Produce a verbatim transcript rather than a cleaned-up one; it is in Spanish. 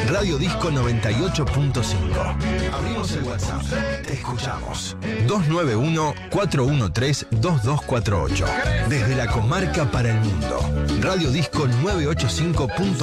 Radio Disco noventa y ocho punto cinco. Abrimos el WhatsApp. Te escuchamos. dos nueve uno, cuatro uno tres, dos dos cuatro ocho. Desde la comarca para el mundo. Radio Disco novecientos ochenta y cinco punto